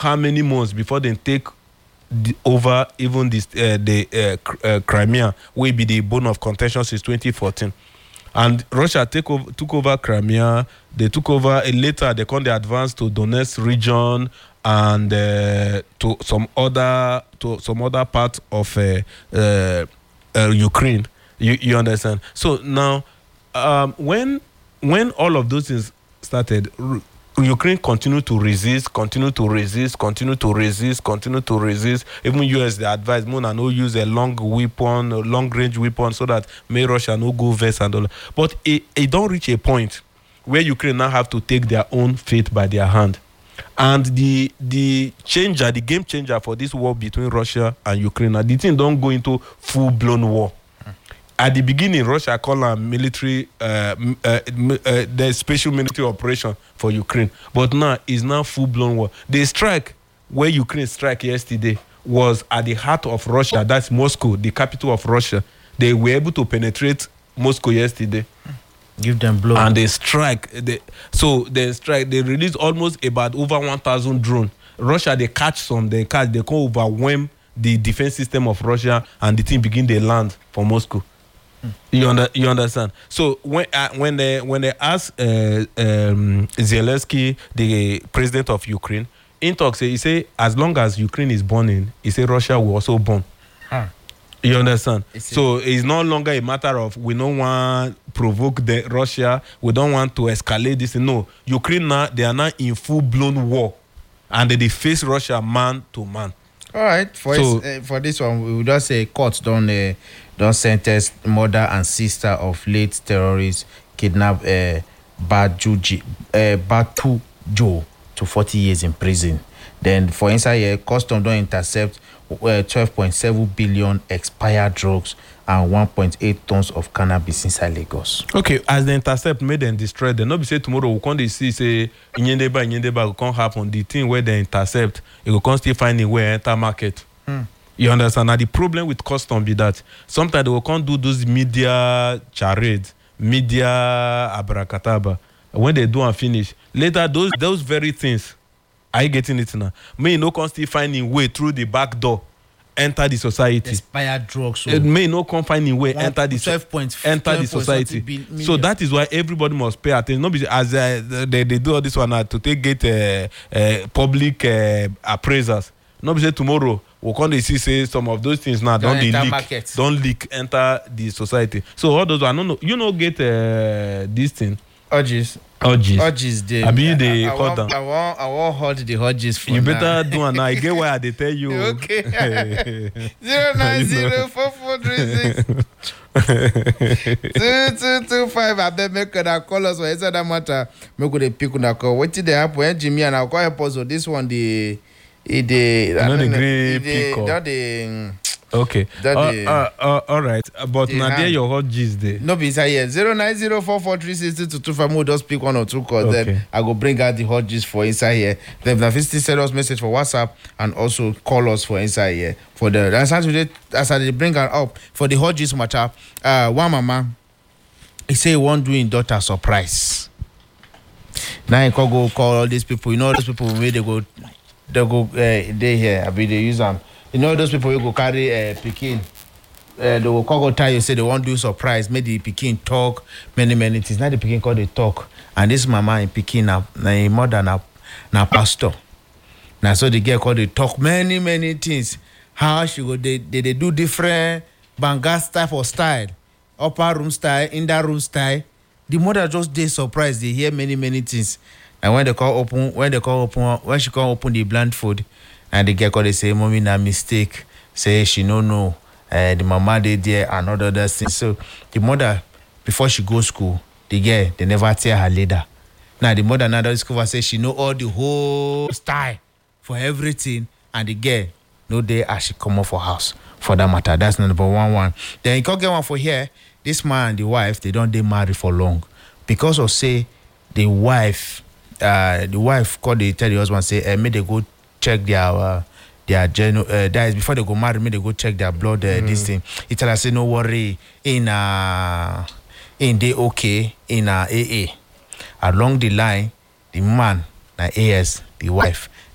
how many months before they take over even this Crimea, will be the bone of contention since 2014. And Russia took over Crimea. They took over later. They advanced to Donetsk region and to some other part of Ukraine. You understand? So now, when all of those things started, Ukraine continued to resist. Even US, they advised Mona no use a long range weapon, so that may Russia no go vest and all. But it don't reach a point where Ukraine now have to take their own fate by their hand. And the game changer for this war between Russia and Ukraine, the thing don't go into full-blown war. At the beginning, Russia called a military, the special military operation for Ukraine. But now, it's now full-blown war. The strike, where Ukraine struck yesterday, was at the heart of Russia. That's Moscow, the capital of Russia. They were able to penetrate Moscow yesterday. Give them blow. And they strike. They release almost about over 1,000 drones. Russia, they catch some, they can overwhelm the defense system of Russia, and the thing begin to land for Moscow. You understand? So when they ask Zelensky, the president of Ukraine, in talks, he say as long as Ukraine is burning, he say Russia will also burn. You understand? So it's no longer a matter of we don't want to provoke Russia, we don't want to escalate this. No, Ukraine now, they are now in full-blown war, and they face Russia man to man. All right. For this one, we will just say courts don't sentence mother and sister of late terrorists kidnapped Batujo to 40 years in prison. Then for inside here, custom don't intercept 12.7 billion expired drugs and 1.8 tons of cannabis inside Lagos. Okay, as they intercept, made them destroy them. Not be say tomorrow we can't see say Inyendeba will can't happen. The thing where they intercept, it will can't still find a way enter market. You understand? Now the problem with custom be that sometimes they will can't do those media charades, media abracadabra. When they do and finish, later those very things, are you getting it now? May no can still find a way through the back door, enter the society. Expired drugs. So it may not come find a way enter the society. So that is why everybody must pay attention. Not be as they do all this one to get public appraisers. Not be say tomorrow we'll come to say some of those things now don't leak enter the society. So all those I don't know. You know get this thing. Urges. They. I mean they cut down. I want hold the urges for you now. better do and I get why they tell you. Okay. 0904436 2225. I bet make that call us for answer that matter. Make we pick una call. What did they happen when Jimmy and I call help us on this one the okay. All right. But now there your hot gist there. No be inside here. 09044362225. We'll just pick one or two calls. Okay. Then I go bring out the hot gist for inside here. Then if you send us message for WhatsApp and also call us for inside here. For the as I bring her up for the hot gist matter. One mama, he say he won't do in daughter surprise. Now he can go call all these people. You know those people where they go they here. I mean they use them. You know those people who go carry Pekin. They will call tell you say they won't do surprise. Make the Pekin talk many things. Now the Pekin call they talk. And this mama in Pekin na mother na pastor. Now so the girl call they talk many things. How she go they do different bangas type of style, upper room style, inner room style. The mother just they surprised. They hear many things. And when she call open the blindfold. And the girl called they say, mommy, na mistake. Say she no know. The mama did there and all other things. So the mother, before she go school, the girl, they never tell her leader. Now the mother now discover say she know all the whole style for everything. And the girl, no day as she come up for house. For that matter. That's number one. Then you can get one for here. This man and the wife, they don't marry for long. Because of say the wife called they tell the husband say, may they go check their that is before they go marry me, they go check their blood this thing. He tell us say no worry in they okay in AA. Along the line, the man na AS, the wife,